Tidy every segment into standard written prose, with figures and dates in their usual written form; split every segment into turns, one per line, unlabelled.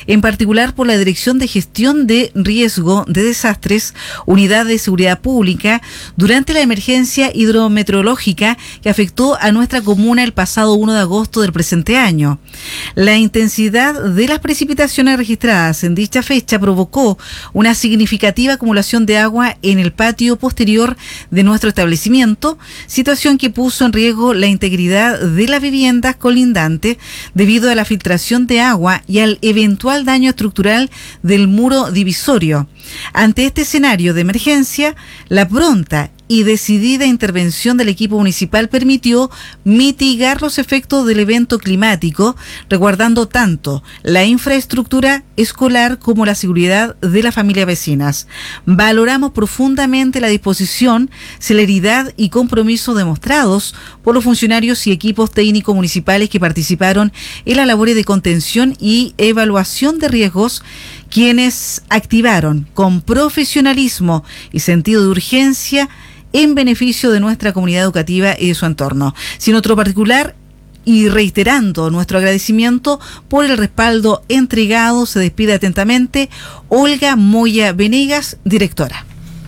en particular por la Dirección de Gestión de Riesgo de Desastres, Unidad de Seguridad Pública, durante la emergencia hidrometeorológica que afectó a nuestra comuna el pasado 1 de agosto del presente año. La intensidad de las precipitaciones registradas en dicha fecha provocó una significativa acumulación de agua en el patio posterior de nuestro establecimiento, situación que puso en riesgo la integridad de las viviendas colindantes debido a la filtración de agua y al eventual daño estructural del muro divisorio. Ante este escenario de emergencia, la pronta y decidida intervención del equipo municipal permitió mitigar los efectos del evento climático, resguardando tanto la infraestructura escolar como la seguridad de las familias vecinas. Valoramos profundamente la disposición, celeridad y compromiso demostrados por los funcionarios y equipos técnicos municipales que participaron en las labores de contención y evaluación de riesgos, quienes activaron con profesionalismo y sentido de urgencia en beneficio de nuestra comunidad educativa y de su entorno. Sin otro particular, y reiterando nuestro agradecimiento por el respaldo entregado, se despide atentamente Olga Moya Venegas, directora.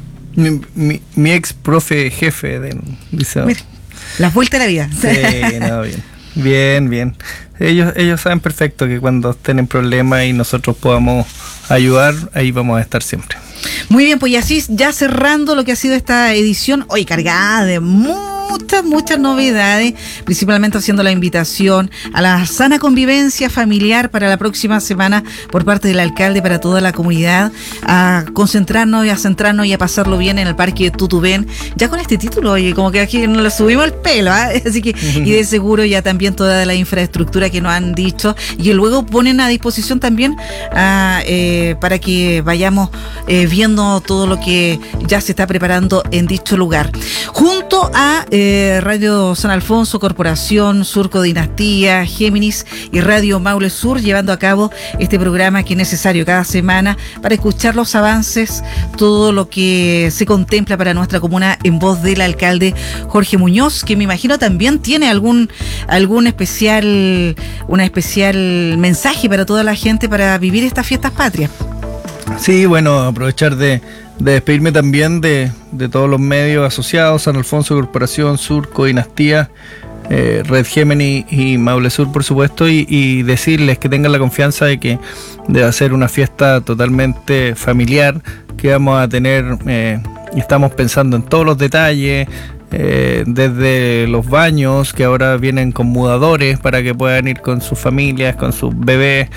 Mi ex profe jefe del liceo.
Mira, las vueltas de la vida.
Sí, no, bien. Ellos saben perfecto que cuando estén en problemas y nosotros podamos ayudar, ahí vamos a estar siempre.
Muy bien, pues y así ya cerrando lo que ha sido esta edición, hoy cargada de muchas novedades, principalmente haciendo la invitación a la sana convivencia familiar para la próxima semana por parte del alcalde para toda la comunidad, a concentrarnos y a centrarnos y a pasarlo bien en el Parque de Tutubén. Ya con este título, oye, como que aquí nos le subimos el pelo, ¿eh? Así que, y de seguro ya también toda la infraestructura que nos han dicho y que luego ponen a disposición también para que vayamos viendo todo lo que ya se está preparando en dicho lugar. Junto a Radio San Alfonso, Corporación, Surco Dinastía, Géminis y Radio Maule Sur, llevando a cabo este programa que es necesario cada semana para escuchar los avances, todo lo que se contempla para nuestra comuna en voz del alcalde Jorge Muñoz, que me imagino también tiene un especial mensaje para toda la gente para vivir estas fiestas patrias.
Sí, bueno, aprovechar de despedirme también de todos los medios asociados, San Alfonso, Corporación, Surco, Dinastía, Red Géminis y Maule Sur, por supuesto, y decirles que tengan la confianza de hacer una fiesta totalmente familiar, que vamos a tener, estamos pensando en todos los detalles, desde los baños, que ahora vienen con mudadores para que puedan ir con sus familias, con sus bebés,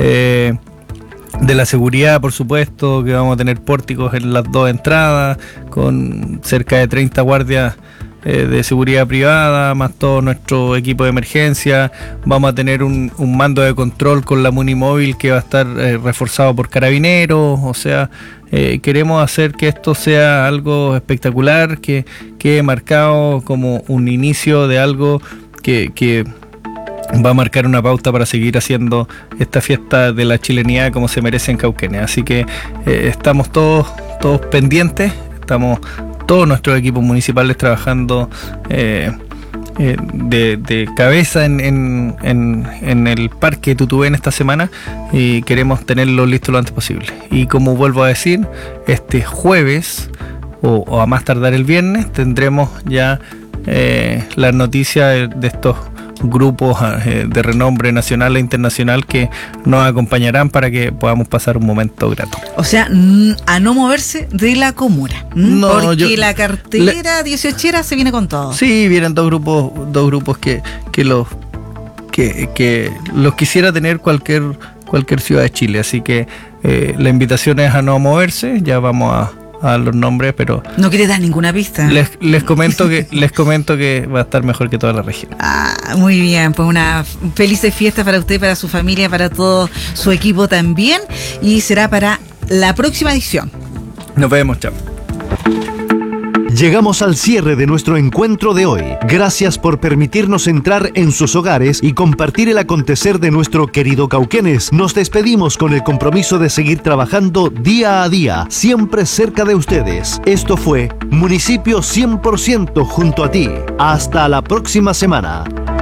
de la seguridad, por supuesto, que vamos a tener pórticos en las dos entradas, con cerca de 30 guardias de seguridad privada, más todo nuestro equipo de emergencia. Vamos a tener un mando de control con la Munimóvil que va a estar reforzado por carabineros. O sea, queremos hacer que esto sea algo espectacular, que quede marcado como un inicio de algo que va a marcar una pauta para seguir haciendo esta fiesta de la chilenidad como se merece en Cauquenes. Así que estamos todos pendientes, estamos todos nuestros equipos municipales trabajando de cabeza en el Parque Tutubén esta semana, y queremos tenerlo listo lo antes posible. Y como vuelvo a decir, este jueves o a más tardar el viernes tendremos ya las noticias de estos grupos de renombre nacional e internacional que nos acompañarán para que podamos pasar un momento grato. O sea,
a no moverse de la comuna, no, porque la cartelera 18era se viene con todo.
Sí, vienen dos grupos que los quisiera tener cualquier ciudad de Chile, así que la invitación es a no moverse. Ya vamos a los nombres, pero
no quiere dar ninguna pista.
Les comento que va a estar mejor que toda la región.
Muy bien, pues una feliz fiesta para usted, para su familia, para todo su equipo también, y será para la próxima edición.
Nos vemos, chao.
Llegamos al cierre de nuestro encuentro de hoy. Gracias por permitirnos entrar en sus hogares y compartir el acontecer de nuestro querido Cauquenes. Nos despedimos con el compromiso de seguir trabajando día a día, siempre cerca de ustedes. Esto fue Municipio 100% junto a ti. Hasta la próxima semana.